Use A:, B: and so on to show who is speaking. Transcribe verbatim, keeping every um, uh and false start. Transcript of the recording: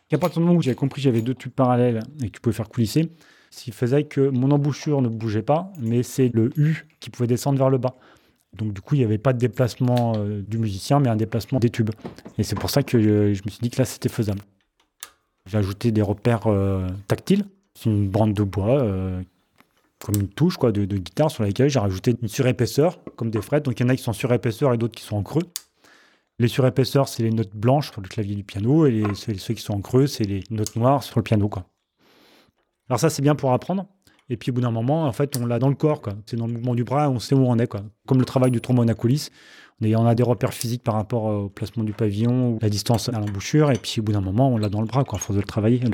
A: À partir du moment où j'avais compris que j'avais deux tubes parallèles et que tu pouvais faire coulisser, ce qui faisait que mon embouchure ne bougeait pas, mais c'est le U qui pouvait descendre vers le bas. Donc du coup, il n'y avait pas de déplacement euh, du musicien, mais un déplacement des tubes. Et c'est pour ça que euh, je me suis dit que là, c'était faisable. J'ai ajouté des repères euh, tactiles. C'est une bande de bois, euh, comme une touche quoi, de, de guitare sur laquelle j'ai rajouté une surépaisseur, comme des frettes. Donc il y en a qui sont surépaisseurs et d'autres qui sont en creux. Les surépaisseurs, c'est les notes blanches sur le clavier du piano, et les, ceux, ceux qui sont en creux, c'est les notes noires sur le piano, quoi. Alors ça, c'est bien pour apprendre. Et puis au bout d'un moment, en fait, on l'a dans le corps, quoi. C'est dans le mouvement du bras, on sait où on est, quoi. Comme le travail du trombone à coulisses, on, est- on a des repères physiques par rapport au placement du pavillon, ou la distance à l'embouchure, et puis au bout d'un moment, on l'a dans le bras, quoi, à force de le travailler.